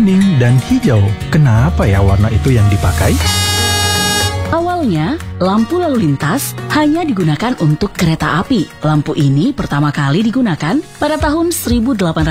kuning, dan hijau. Kenapa ya warna itu yang dipakai? Awalnya, lampu lalu lintas hanya digunakan untuk kereta api. Lampu ini pertama kali digunakan pada tahun 1800